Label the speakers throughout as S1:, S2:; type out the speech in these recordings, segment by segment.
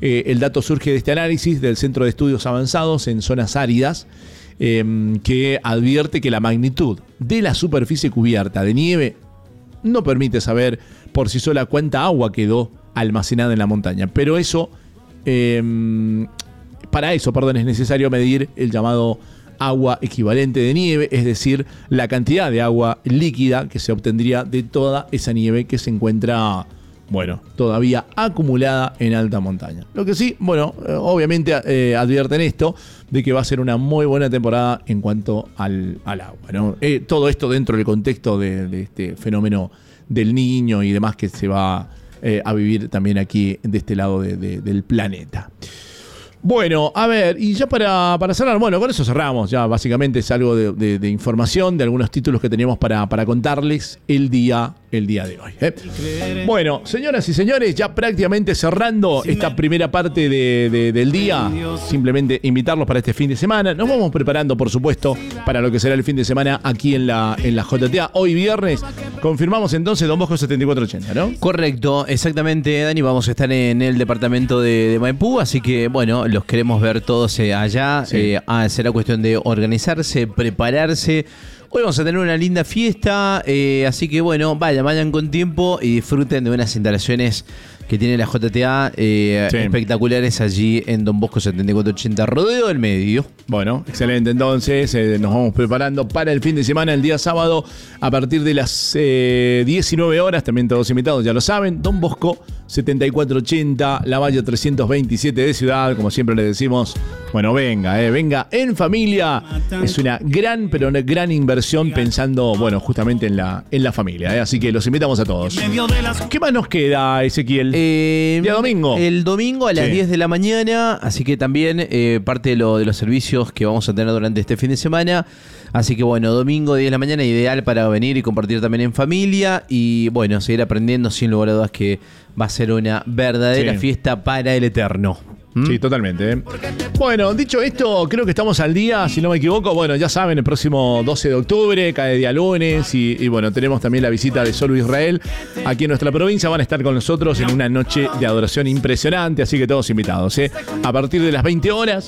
S1: El dato surge de este análisis del Centro de Estudios Avanzados en Zonas Áridas, que advierte que la magnitud de la superficie cubierta de nieve no permite saber por sí sola cuánta agua quedó almacenada en la montaña. Pero para eso, es necesario medir el llamado agua equivalente de nieve, es decir, la cantidad de agua líquida que se obtendría de toda esa nieve que se encuentra, todavía acumulada en alta montaña. Lo que sí, obviamente advierten esto, de que va a ser una muy buena temporada en cuanto al agua, ¿no? Todo esto dentro del contexto de este fenómeno del Niño y demás que se va a vivir también aquí de este lado del planeta. Bueno, a ver, y ya para cerrar, con eso cerramos, ya básicamente es algo de información, de algunos títulos que teníamos para contarles el día de hoy. Bueno, señoras y señores, ya prácticamente cerrando esta primera parte del día, simplemente invitarlos para este fin de semana. Nos vamos preparando, por supuesto, para lo que será el fin de semana aquí en la JTA. Hoy viernes, confirmamos entonces Don Bosco 7480, ¿no?
S2: Correcto, exactamente, Dani, vamos a estar en el departamento de Maipú, así que, los queremos ver todos allá. Sí. Será cuestión de organizarse, prepararse. Hoy vamos a tener una linda fiesta, así que vayan con tiempo y disfruten de unas instalaciones que tiene la JTA espectaculares allí en Don Bosco 7480, Rodeo del Medio.
S1: Bueno, excelente, entonces nos vamos preparando para el fin de semana, el día sábado, a partir de las 19 horas, también todos invitados, ya lo saben, Don Bosco 7480, Lavalle 327 de Ciudad, como siempre les decimos, venga en familia, es una gran inversión pensando, justamente en la familia, así que los invitamos a todos. ¿Qué más nos queda, Ezequiel? Día domingo.
S2: El domingo a las 10 de la mañana, así que también parte de los servicios que vamos a tener durante este fin de semana. Así que domingo 10 de la mañana, ideal para venir y compartir también en familia y seguir aprendiendo, sin lugar a dudas que va a ser una verdadera fiesta para el eterno.
S1: Sí, totalmente. Bueno, dicho esto, creo que estamos al día, si no me equivoco. Ya saben, el próximo 12 de octubre, cae día lunes y tenemos también la visita de Solo Israel aquí en nuestra provincia. Van a estar con nosotros en una noche de adoración impresionante, así que todos invitados, a partir de las 20 horas,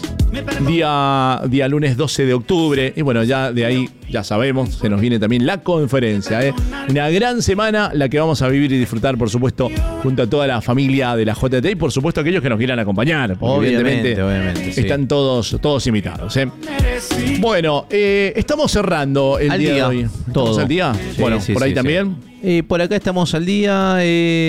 S1: día lunes 12 de octubre. Y ya de ahí, ya sabemos, se nos viene también la conferencia, Una gran semana la que vamos a vivir y disfrutar, por supuesto, junto a toda la familia de la JTA y por supuesto aquellos que nos quieran acompañar. Obviamente, están todos invitados. Estamos cerrando el día de hoy. ¿Estamos al día?
S2: Sí,
S1: por ahí también.
S2: Por acá estamos al día.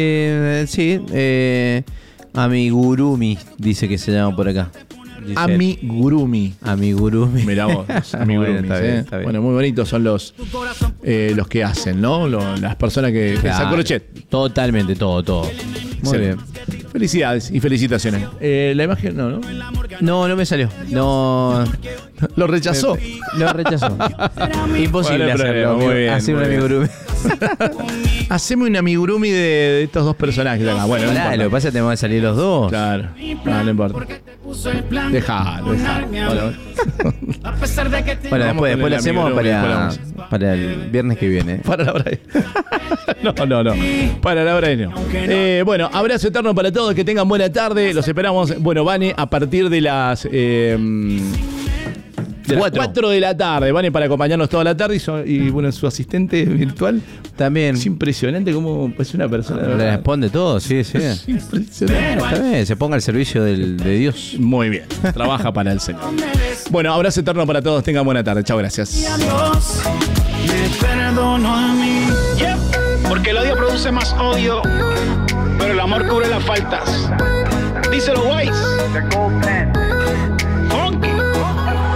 S2: Amigurumi dice que se llama por acá.
S1: Amigurumi.
S2: Mirá
S1: vos, amigurumi. Está bien. Muy bonitos son los que hacen, ¿no? Las personas que sacan crochet.
S2: Totalmente, todo. Muy bien.
S1: Felicidades y felicitaciones. La imagen, no.
S2: No me salió. No.
S1: Lo rechazó.
S2: Imposible hacerlo. Muy bien. Hacer un amigurumi.
S1: Haceme un amigurumi de estos dos personajes acá.
S2: Lo que pasa es que te van a salir los dos.
S1: Claro. No importa. Dejalo.
S2: Después lo hacemos para el viernes que viene.
S1: Para la hora de... No. Para la hora de no. Abrazo eterno para todos. Que tengan buena tarde. Los esperamos. Vane, a partir de las... De las 4 de la tarde, van para acompañarnos toda la tarde y su asistente virtual
S2: también.
S1: Es impresionante cómo es una persona.
S2: Le responde todo, sí.
S1: Es impresionante.
S2: Está bien, se ponga al servicio de Dios.
S1: Muy bien, trabaja para el Señor. Abrazo eterno para todos, tengan buena tarde. Chao, gracias.
S3: Porque el odio produce más odio, pero el amor cubre las faltas.